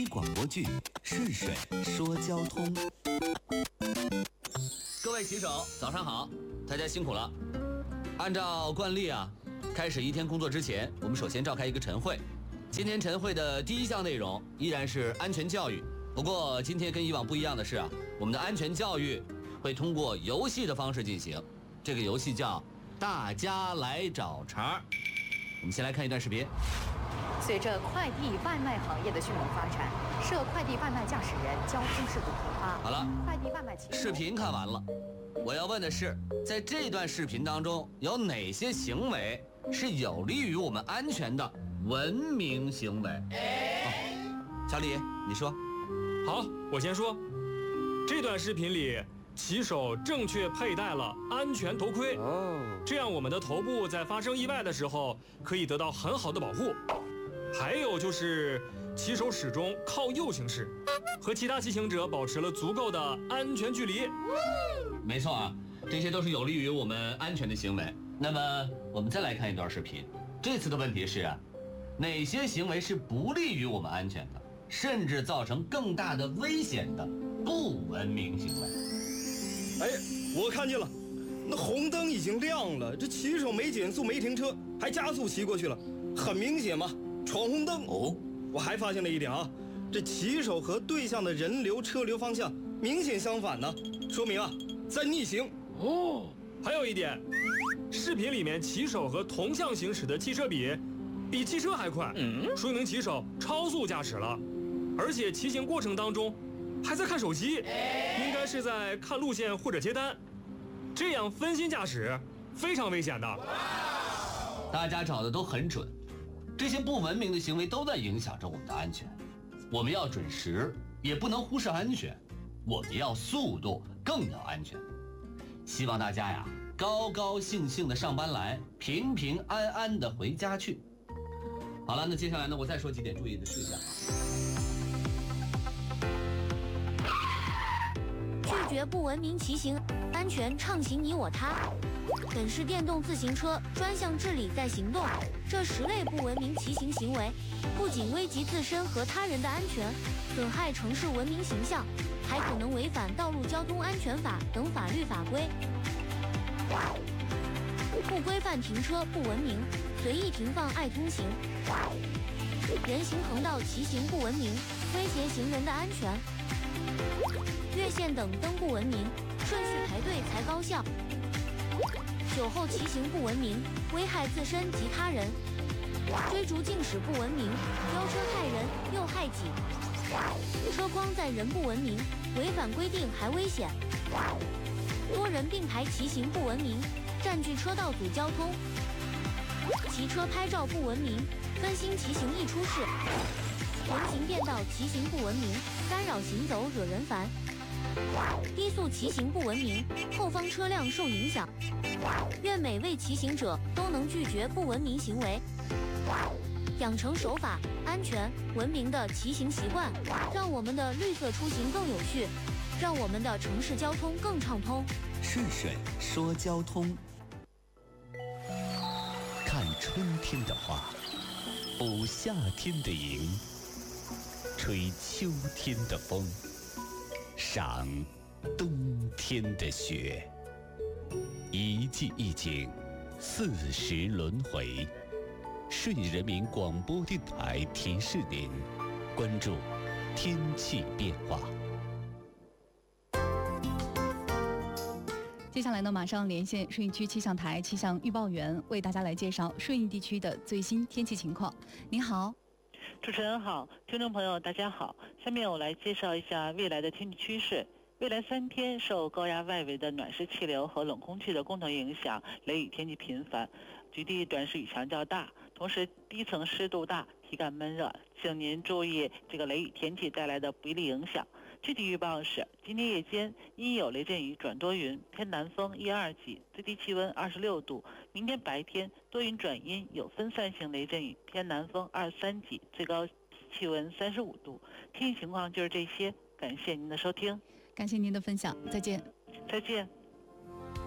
广播剧《顺水说交通》。 各位骑手，早上好，大家辛苦了。按照惯例啊，开始一天工作之前，我们首先召开一个晨会。今天晨会的第一项内容依然是安全教育，不过今天跟以往不一样的是啊，我们的安全教育会通过游戏的方式进行。这个游戏叫大家来找茬。我们先来看一段视频。 随着快递外卖行业的迅猛发展，涉快递外卖驾驶人交通事故频发。 好了， 快递外卖骑手视频看完了，我要问的是，在这段视频当中有哪些行为是有利于我们安全的文明行为？小李，你说。 好，我先说。这段视频里，骑手正确佩戴了安全头盔，这样我们的头部在发生意外的时候可以得到很好的保护。还有就是，骑手始终靠右行驶，和其他骑行者保持了足够的安全距离。 没错啊，这些都是有利于我们安全的行为。那么我们再来看一段视频，这次的问题是啊，哪些行为是不利于我们安全的，甚至造成更大的危险的不文明行为？ 哎，我看见了，那红灯已经亮了，这骑手没减速没停车，还加速骑过去了，很明显嘛，闯红灯。 哦， 我还发现了一点啊，这骑手和对向的人流车流方向明显相反呢，说明啊在逆行。 哦，还有一点，视频里面骑手和同向行驶的汽车比汽车还快，说明骑手超速驾驶了，而且骑行过程当中还在看手机，应该是在看路线或者接单，这样分心驾驶非常危险的。 大家找的都很准，这些不文明的行为都在影响着我们的安全。我们要准时，也不能忽视安全；我们要速度，更要安全。希望大家呀，高高兴兴的上班来，平平安安的回家去。好了，那接下来呢，我再说几点注意的事项拒绝不文明骑行，安全畅行你我他。本市电动自行车专项治理在行动，这10类不文明骑行行为，不仅危及自身和他人的安全，损害城市文明形象，还可能违反道路交通安全法等法律法规。不规范停车不文明，随意停放爱通行。人行横道骑行不文明，威胁行人的安全。越线等灯不文明，顺序排队才高效。酒后骑行不文明，危害自身及他人。追逐竞驶不文明，飙车害人又害己。车筐载人不文明，违反规定还危险。多人并排骑行不文明，占据车道阻交通。骑车拍照不文明，分心骑行易出事。人行便道骑行不文明，干扰行走惹人烦。低速骑行不文明，后方车辆受影响。愿每位骑行者都能拒绝不文明行为，养成守法、安全、文明的骑行习惯，让我们的绿色出行更有序，让我们的城市交通更畅通。 顺水说交通。看春天的花，捕夏天的萤，吹秋天的风，赏冬天的雪。一季一景，40轮回。顺义人民广播电台提示您，关注天气变化。 接下来呢，马上连线顺义区气象台气象预报员，为大家来介绍顺义地区的最新天气情况。您好。 主持人好，听众朋友大家好，下面我来介绍一下未来的天气趋势。未来3天受高压外围的暖湿气流和冷空气的共同影响，雷雨天气频繁，局地短时雨强较大，同时低层湿度大，体感闷热，请您注意这个雷雨天气带来的不利影响。具体预报是：今天夜间阴有雷阵雨转多云，偏南风1、2级，最低气温26度。明天白天多云转阴，有分散性雷阵雨，偏南风2、3级，最高气温35度。天气情况就是这些，感谢您的收听。 感谢您的分享，再见。 再见。